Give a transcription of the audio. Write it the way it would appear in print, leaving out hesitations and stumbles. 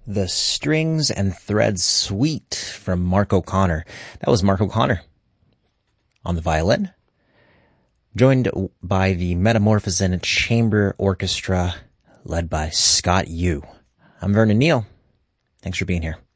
The Strings and Threads Suite from Mark O'Connor. That was Mark O'Connor on the violin, joined by the Metamorphosen Chamber Orchestra, led by Scott Yu. I'm Vernon Neal. Thanks for being here.